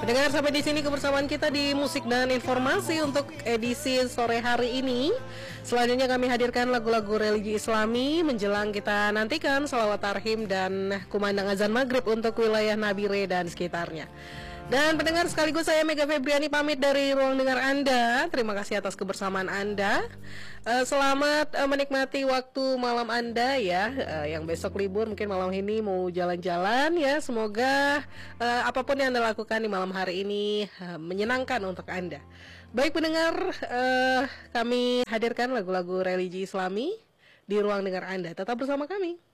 Pendengar, sampai di sini kebersamaan kita di Musik dan Informasi untuk edisi sore hari ini. Selanjutnya kami hadirkan lagu-lagu religi Islami menjelang kita nantikan sholawat tarhim dan kumandang azan maghrib untuk wilayah Nabire dan sekitarnya. Dan pendengar, sekaligus saya Mega Febriani pamit dari ruang dengar Anda. Terima kasih atas kebersamaan Anda. Selamat menikmati waktu malam Anda ya. Yang besok libur mungkin malam ini mau jalan-jalan ya. Semoga apapun yang Anda lakukan di malam hari ini menyenangkan untuk Anda. Baik pendengar, kami hadirkan lagu-lagu religi Islami di ruang dengar Anda. Tetap bersama kami.